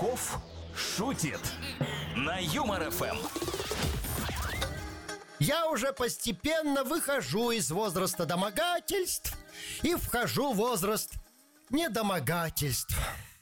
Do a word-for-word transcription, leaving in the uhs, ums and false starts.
Казаков шутит на Юмор эф эм. Я уже постепенно выхожу из возраста домогательств и вхожу в возраст недомогательств.